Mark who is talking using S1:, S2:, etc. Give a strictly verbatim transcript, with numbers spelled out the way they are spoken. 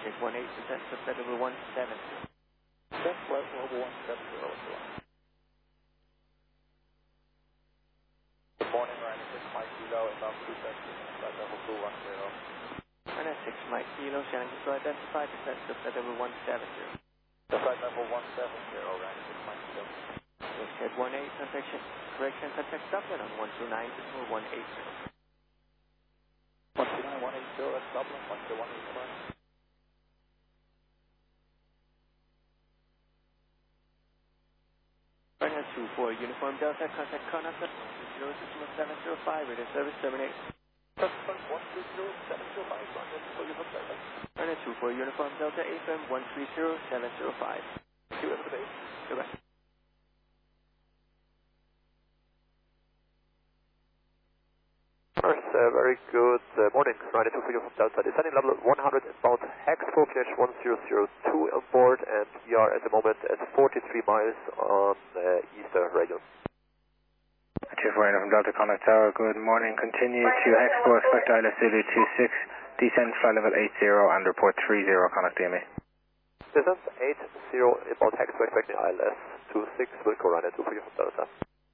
S1: check one eight, descent to flight level one seven zero.
S2: Descent flight level one seven zero. Good morning, Ryanair six Mike Kilo, inbound two taxi, flight level two one zero.
S1: Ryanair six Mike Kilo, Shannon Control identified, descent to flight level one seven zero.
S2: The flight level one seven zero, Ryanair six Mike Kilo.
S1: Check one eight, contact, correction, contact Dublin on one two nine, decimal one eight zero.
S2: one two nine, one eight zero, that's Dublin, one two one eight zero.
S1: Ryanair two four, Uniform Delta, contact Connaught at one two zero, decimal seven zero five, radio service terminate.
S2: one two zero, seven zero five, Ryanair two four, Uniform Delta.
S1: Ryanair two four, Uniform Delta, A F M one three zero, seven zero five.
S2: Thank you, have a good day.
S1: Goodbye.
S3: First, uh, very good uh, morning, Ryanair two four Uniform Delta, descending level one hundred about hex full P H one zero zero two on board, and we are at the moment at forty-three miles on uh, Easter radio.
S4: two four Uniform Delta, Connaught Tower, good morning, continue to export, expect I L S Zulu two six, descend flight level eight zero and report three zero, Connaught D M E.
S3: Descent eight zero about hex, expecting I L S two six, Wilco Ryanair two four Uniform Delta.